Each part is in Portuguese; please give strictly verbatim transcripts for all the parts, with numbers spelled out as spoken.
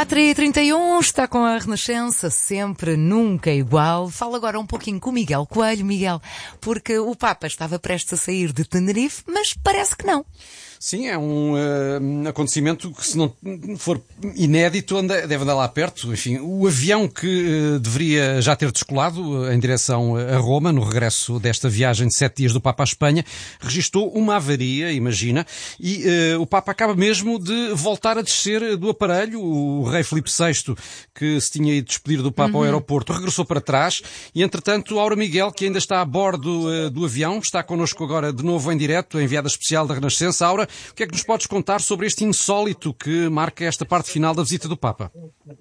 quatro e trinta e um, está com a Renascença, sempre, nunca igual. Falo agora um pouquinho com o Miguel Coelho. Miguel, porque o Papa estava prestes a sair de Tenerife, mas parece que não. Sim, é um uh, acontecimento que, se não for inédito, anda, deve andar lá perto. Enfim, o avião que uh, deveria já ter descolado uh, em direção a Roma, no regresso desta viagem de sete dias do Papa à Espanha, registou uma avaria, imagina, e uh, o Papa acaba mesmo de voltar a descer do aparelho. O rei Filipe sexto, que se tinha ido despedir do Papa uhum. ao aeroporto, regressou para trás e, entretanto, Aura Miguel, que ainda está a bordo uh, do avião, está connosco agora de novo em direto, a enviada especial da Renascença. Aura, o que é que nos podes contar sobre este insólito que marca esta parte final da visita do Papa?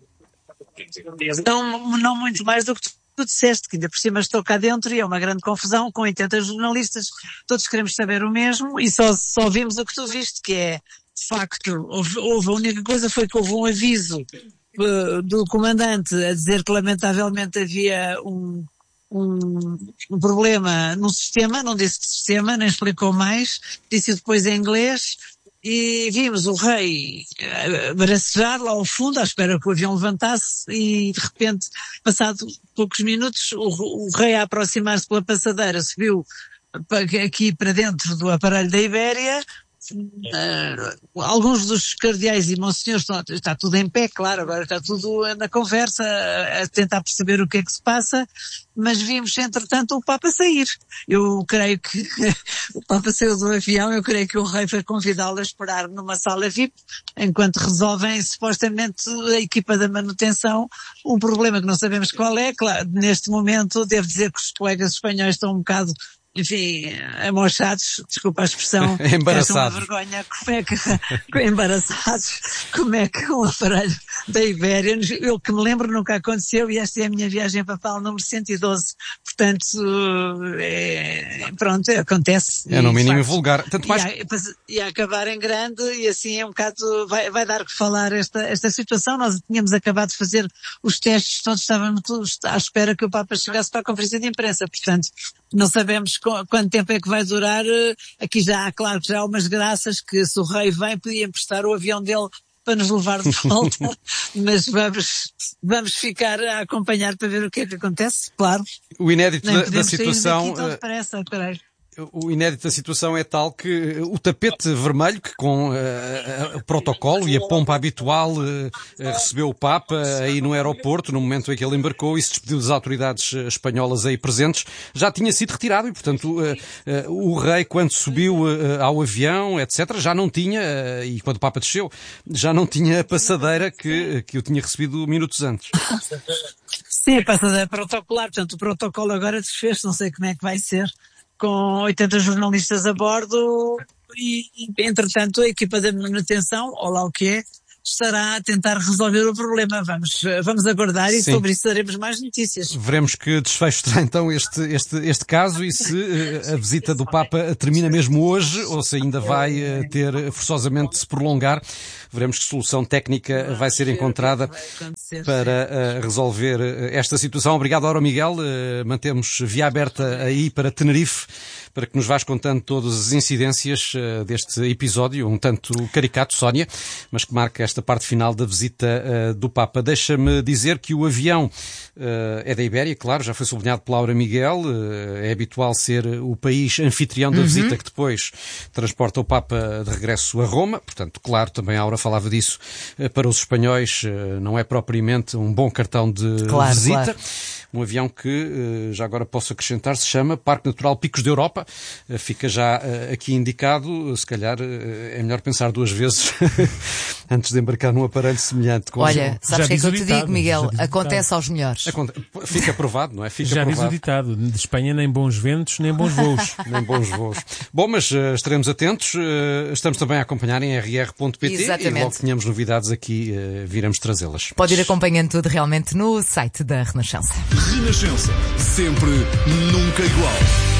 Não, não muito mais do que tu, tu disseste, que ainda por cima estou cá dentro e é uma grande confusão com oitenta jornalistas, todos queremos saber o mesmo e só, só vimos o que tu viste, que é, de facto, houve, houve a única coisa foi que houve um aviso uh, do comandante a dizer que lamentavelmente havia um Um, um problema no sistema, não disse que sistema, nem explicou mais, disse depois em inglês, e vimos o rei bracejar lá ao fundo, à espera que o avião levantasse, e de repente, passado poucos minutos, o, o rei a aproximar-se pela passadeira, subiu aqui para dentro do aparelho da Ibéria. Uh, alguns dos cardeais e monsenhores estão, está tudo em pé, claro, agora está tudo na conversa a, a tentar perceber o que é que se passa, mas vimos entretanto o Papa sair. Eu creio que o Papa saiu do avião, eu creio que o rei foi convidá-lo a esperar numa sala V I P enquanto resolvem supostamente a equipa da manutenção um problema que não sabemos qual é. Claro, neste momento devo dizer que os colegas espanhóis estão um bocado, enfim, amochados, desculpa a expressão, embaraçados. É uma vergonha, como é que, embaraçados, como é que um aparelho da Ibéria, eu que me lembro nunca aconteceu, e esta é a minha viagem papal número cento e doze, portanto, é, pronto, acontece. É no mínimo vulgar. Tanto mais... E, a, e a acabar em grande, e assim é um bocado, vai, vai dar que falar esta, esta situação. Nós tínhamos acabado de fazer os testes, todos estávamos à espera que o Papa chegasse para a conferência de imprensa, portanto, não sabemos quanto tempo é que vai durar. Aqui já há, claro que já há umas graças que se o rei vem podia emprestar o avião dele para nos levar de volta, mas vamos, vamos ficar a acompanhar para ver o que é que acontece, claro. O inédito da, da situação... Daqui, depressa, peraí. O inédito da situação é tal que o tapete vermelho, que com uh, o protocolo e a pompa habitual uh, recebeu o Papa aí no aeroporto, no momento em que ele embarcou e se despediu das autoridades espanholas aí presentes, já tinha sido retirado e, portanto, uh, uh, o rei, quando subiu uh, ao avião, etcétera, já não tinha, uh, e quando o Papa desceu, já não tinha a passadeira que, que o tinha recebido minutos antes. Sim, a passadeira protocolar, portanto, o protocolo agora desfez, não sei como é que vai ser, com oitenta jornalistas a bordo e, entretanto, a equipa da manutenção, ou lá o que é, estará a tentar resolver o problema. Vamos, vamos aguardar e Sim. sobre isso daremos mais notícias. Veremos que desfecho terá então este, este, este caso e se uh, a visita do Papa termina mesmo hoje ou se ainda vai uh, ter forçosamente de se prolongar. Veremos que solução técnica vai ser encontrada para uh, resolver esta situação. Obrigado, Aura Miguel. Uh, mantemos via aberta aí para Tenerife, para que nos vais contando todas as incidências uh, deste episódio, um tanto caricato, Sónia, mas que marca esta parte final da visita uh, do Papa. Deixa-me dizer que o avião uh, é da Ibéria, claro, já foi sublinhado pela Aura Miguel. Uh, é habitual ser o país anfitrião da uhum. visita que depois transporta o Papa de regresso a Roma. Portanto, claro, também a Aura falava disso, uh, para os espanhóis uh, não é propriamente um bom cartão de claro, visita. Claro. Um avião que, já agora posso acrescentar, se chama Parque Natural Picos da Europa. Fica já aqui indicado. Se calhar é melhor pensar duas vezes antes de embarcar num aparelho semelhante. Com Olha, o... sabes o que é que eu te digo, Miguel? Acontece aos melhores. Aconte... Fica provado, não é? Fica já provado. diz o ditado, de Espanha nem bons ventos, nem bons voos. Nem bons voos. Bom, mas uh, estaremos atentos. Uh, estamos também a acompanhar em r r ponto p t. Exatamente. E logo que tenhamos novidades aqui, uh, viremos trazê-las. Pode ir acompanhando tudo realmente no site da Renascença. Renascença, sempre, nunca igual.